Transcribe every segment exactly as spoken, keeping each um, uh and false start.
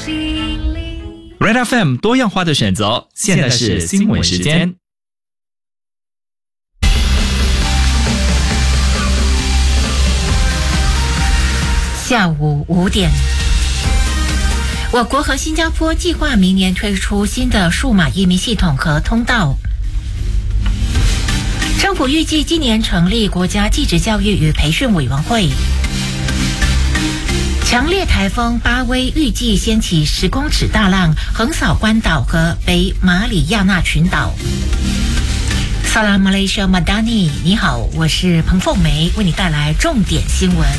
Red F M 多样化的选择，现在是新闻时间。 下午五点，我国和新加坡计划明年推出新的数码移民系统和通道。政府预计今年成立国家技职教育与培训委员会。强烈台风巴威预计掀起十公尺大浪，横扫关岛和北马里亚纳群岛。Salam Malaysia Madani， 你好，我是彭凤梅，为你带来重点新闻。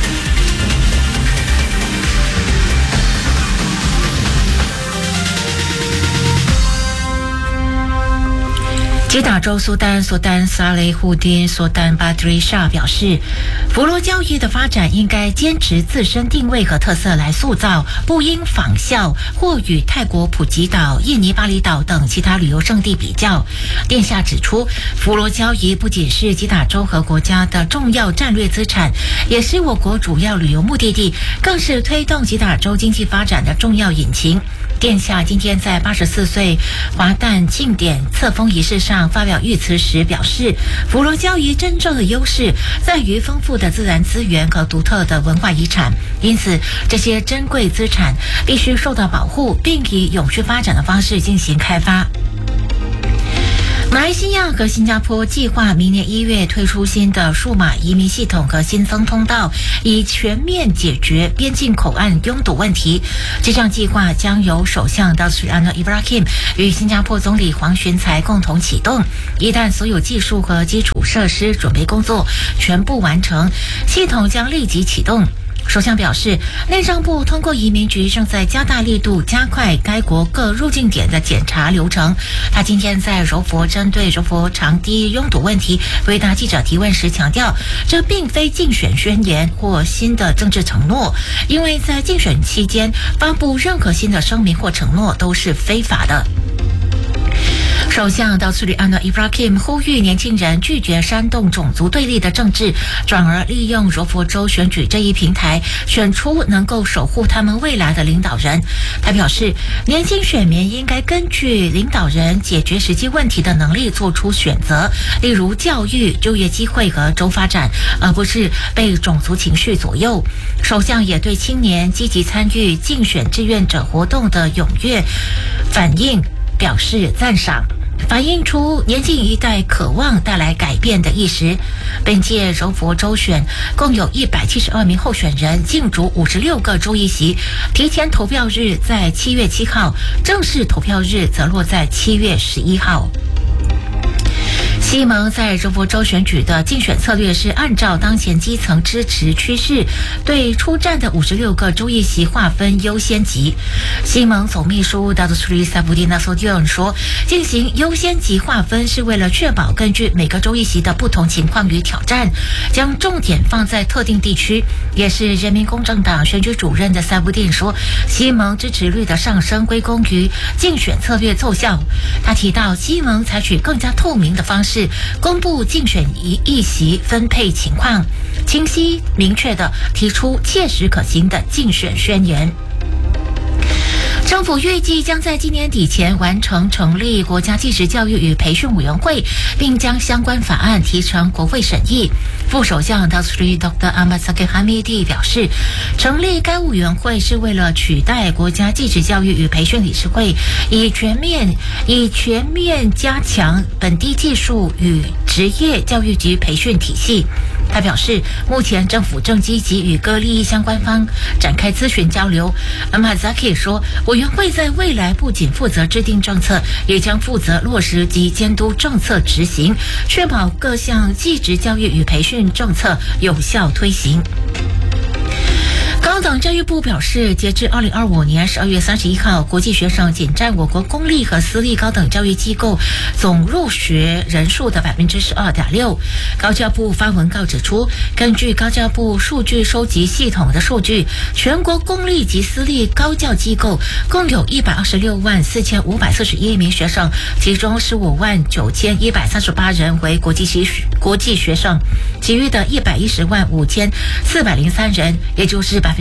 吉打州苏丹苏丹萨雷胡丁苏丹巴德里沙表示，佛罗交易的发展应该坚持自身定位和特色来塑造，不应仿效或与泰国普吉岛、印尼巴厘岛等其他旅游胜地比较。殿下指出，佛罗交易不仅是吉打州和国家的重要战略资产，也是我国主要旅游目的地，更是推动吉打州经济发展的重要引擎。殿下今天在八十四岁华诞庆典册封仪式上发表御词时表示，佛罗交易真正的优势在于丰富的自然资源和独特的文化遗产，因此这些珍贵资产必须受到保护，并以永续发展的方式进行开发。马来西亚和新加坡计划明年一月推出新的数码移民系统和新增通道，以全面解决边境口岸拥堵问题。这项计划将由首相达斯里安诺伊布拉欣与新加坡总理黄循财共同启动。一旦所有技术和基础设施准备工作全部完成，系统将立即启动。首相表示，内政部通过移民局正在加大力度，加快该国各入境点的检查流程。他今天在柔佛针对柔佛长堤拥堵问题回答记者提问时强调，这并非竞选宣言或新的政治承诺，因为在竞选期间发布任何新的声明或承诺都是非法的。首相达斯里安诺伊布拉欣呼吁年轻人拒绝煽动种族对立的政治，转而利用柔佛州选举这一平台，选出能够守护他们未来的领导人。他表示，年轻选民应该根据领导人解决实际问题的能力做出选择，例如教育、就业机会和州发展，而不是被种族情绪左右。首相也对青年积极参与竞选志愿者活动的踊跃反应表示赞赏，反映出年轻一代渴望带来改变的意识。本届柔佛州选共有一百七十二名候选人竞逐五十六个州议席，提前投票日在七月七号，正式投票日则落在七月十一号。西蒙在柔佛州选举的竞选策略是按照当前基层支持趋势，对出战的五十六个州议席划分优先级。西蒙总秘书达杜斯里萨布蒂纳索迪恩说，进行优先级划分是为了确保根据每个州议席的不同情况与挑战，将重点放在特定地区。也是人民公正党选举主任的萨布蒂说，西蒙支持率的上升归功于竞选策略奏效。他提到，西蒙采取更加透明的方式公布竞选议席分配情况，清晰明确地提出切实可行的竞选宣言。政府预计将在今年底前完成成立国家技职教育与培训委员会，并将相关法案提呈国会审议。副首相 Dr. Doctor Ahmad Zahid Hamidi 表示，成立该委员会是为了取代国家技职教育与培训理事会，以全面以全面加强本地技术与职业教育及培训体系。他表示，目前政府正积极与各利益相关方展开咨询交流。Ahmad Zahid 说，委员会在未来不仅负责制定政策，也将负责落实及监督政策执行，确保各项技职教育与培训政策有效推行。高等教育部表示，截至二零二五年十二月三十一号，国际学生仅占我国公立和私立高等教育机构总入学人数的百分之十二点六。高教部发文告指出，根据高教部数据收集系统的数据，全国公立及私立高教机构共有一百二十六万四千五百四十一名学生，其中十五万九千一百三十八人为国际学国际学生，其余的一百一十万五千四百零三人，也就是百分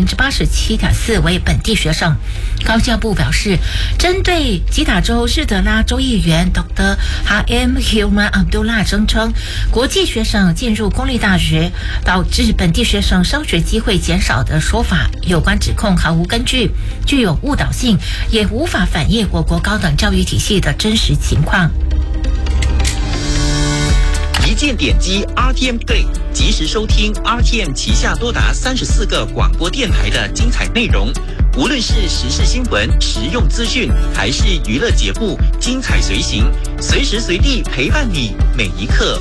分之八十七点四为本地学生。高教部表示，针对吉打州日德拉州议员 Doctor Haim Hilman Abdullah 声称，国际学生进入公立大学导致本地学生升学机会减少的说法，有关指控毫无根据，具有误导性，也无法反映我国高等教育体系的真实情况。 一键点击 R T M Play， 及时收听 R T M 旗下多达三十四个广播电台的精彩内容。无论是时事新闻、实用资讯，还是娱乐节目，精彩随行，随时随地陪伴你每一刻。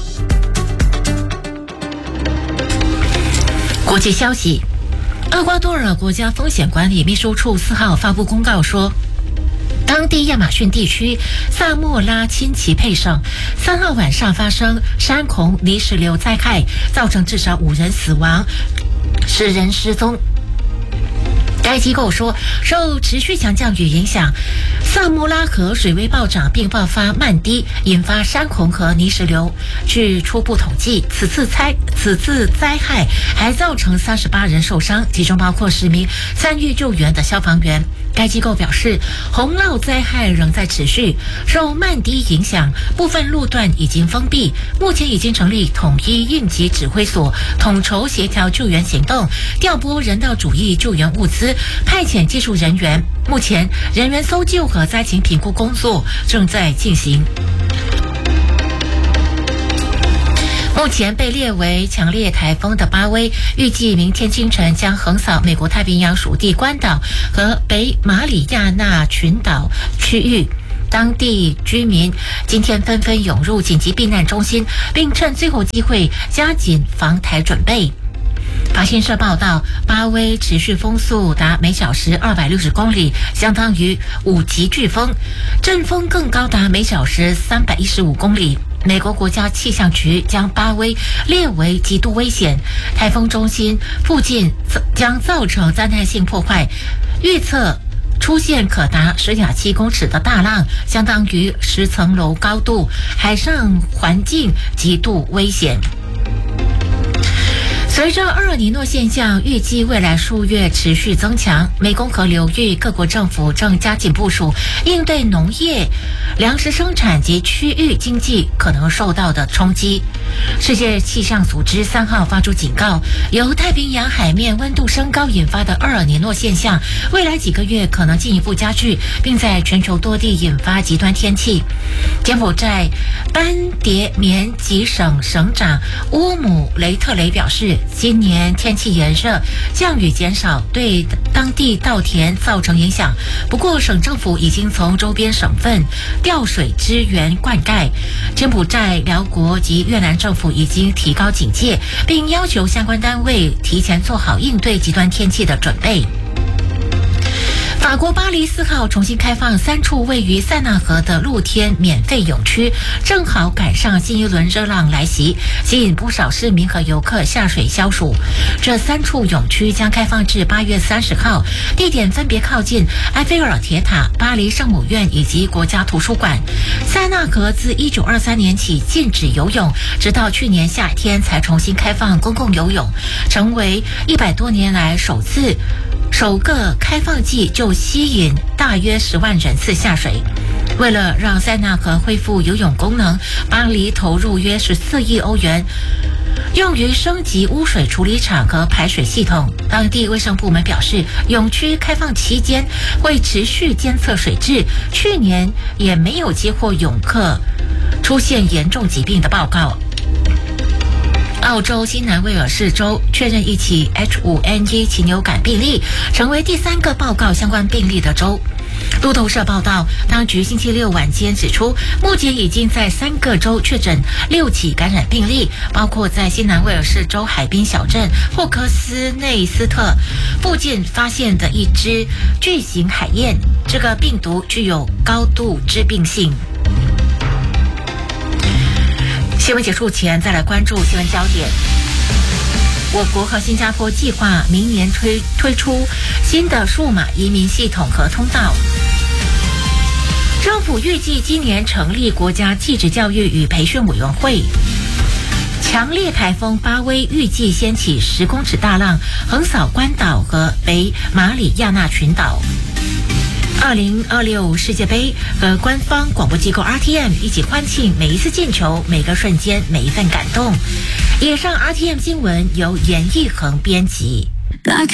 国际消息，厄瓜多尔国家风险管理秘书处四号发布公告说，当地亚马逊地区萨莫拉钦奇佩省三号晚上发生山洪泥石流灾害，造成至少五人死亡，十人失踪。该机构说，受持续强降雨影响，萨莫拉河水位暴涨并爆发漫堤，引发山洪和泥石流。据初步统计，此次灾此次灾害还造成三十八人受伤，其中包括十名参与救援的消防员。该机构表示，洪涝灾害仍在持续，受漫堤影响，部分路段已经封闭。目前已经成立统一应急指挥所，统筹协调救援行动，调拨人道主义救援物资，派遣技术人员。目前人员搜救和灾情评估工作正在进行。目前被列为强烈台风的巴威，预计明天清晨将横扫美国太平洋属地关岛和北马里亚纳群岛区域。当地居民今天纷纷涌入紧急避难中心，并趁最后机会加紧防台准备。法新社报道，巴威持续风速达每小时二百六十公里，相当于五级飓风，阵风更高达每小时三百一十五公里。美国国家气象局将巴威列为极度危险，台风中心附近将造成灾难性破坏，预测出现可达十点七公尺的大浪，相当于十层楼高度，海上环境极度危险。随着厄尔尼诺现象预计未来数月持续增强，湄公河流域各国政府正加紧部署应对农业、粮食生产及区域经济可能受到的冲击。世界气象组织三号发出警告，由太平洋海面温度升高引发的厄尔尼诺现象，未来几个月可能进一步加剧，并在全球多地引发极端天气。柬埔寨班迭棉吉省省长乌姆雷特雷表示，今年天气炎热，降雨减少，对当地稻田造成影响。不过，省政府已经从周边省份调水支援灌溉。柬埔寨、辽国及越南政府已经提高警戒，并要求相关单位提前做好应对极端天气的准备。法国巴黎四号重新开放三处位于塞纳河的露天免费泳区，正好赶上新一轮热浪来袭，吸引不少市民和游客下水消暑。这三处泳区将开放至八月三十号，地点分别靠近埃菲尔铁塔、巴黎圣母院以及国家图书馆。塞纳河自一九二三年起禁止游泳，直到去年夏天才重新开放公共游泳，成为一百多年来首次。首个开放季就吸引大约十万人次下水。为了让塞纳河恢复游泳功能，巴黎投入约十四亿欧元，用于升级污水处理厂和排水系统。当地卫生部门表示，泳区开放期间会持续监测水质，去年也没有接获泳客出现严重疾病的报告。澳洲新南威尔士州确认一起 H 五 N 一 禽流感病例，成为第三个报告相关病例的州。路透社报道，当局星期六晚间指出，目前已经在三个州确诊六起感染病例，包括在新南威尔士州海滨小镇霍克斯内斯特附近发现的一只巨型海燕。这个病毒具有高度致病性。新闻结束前，再来关注新闻焦点。我国和新加坡计划明年推推出新的数码移民系统和通道。政府预计今年成立国家技职教育与培训委员会。 强烈台风巴威预计掀起十公尺大浪，横扫关岛和北马里亚纳群岛。二零二六世界杯和官方广播机构 R T M 一起欢庆每一次进球、每个瞬间、每一份感动。以上 R T M 新闻由严义恒编辑。